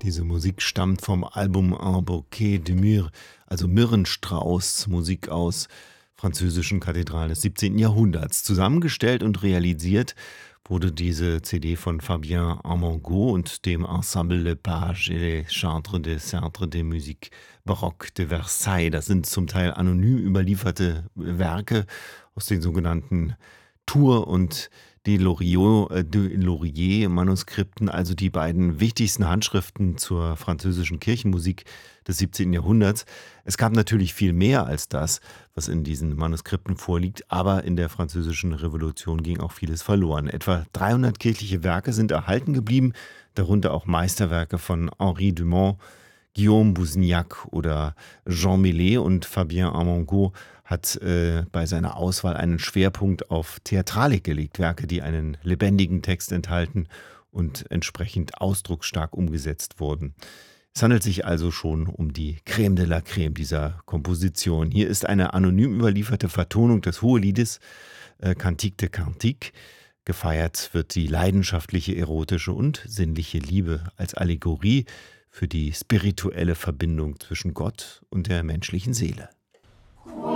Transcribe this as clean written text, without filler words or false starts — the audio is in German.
Diese Musik stammt vom Album Un Bouquet de Myrrhe, also Myrrenstrauß, Musik aus französischen Kathedralen des 17. Jahrhunderts. Zusammengestellt und realisiert wurde diese CD von Fabien Armengaud und dem Ensemble Le Page et les Chantres des Centres de Musique Baroque de Versailles. Das sind zum Teil anonym überlieferte Werke aus den sogenannten Tours und de Laurier-Manuskripten, also die beiden wichtigsten Handschriften zur französischen Kirchenmusik des 17. Jahrhunderts. Es gab natürlich viel mehr als das, was in diesen Manuskripten vorliegt, aber in der Französischen Revolution ging auch vieles verloren. Etwa 300 kirchliche Werke sind erhalten geblieben, darunter auch Meisterwerke von Henri Dumont, Guillaume Boussignac oder Jean Millet, und Fabien Armengaud hat bei seiner Auswahl einen Schwerpunkt auf Theatralik gelegt, Werke, die einen lebendigen Text enthalten und entsprechend ausdrucksstark umgesetzt wurden. Es handelt sich also schon um die Crème de la Crème dieser Komposition. Hier ist eine anonym überlieferte Vertonung des Hoheliedes Cantique de Cantique. Gefeiert wird die leidenschaftliche, erotische und sinnliche Liebe als Allegorie für die spirituelle Verbindung zwischen Gott und der menschlichen Seele.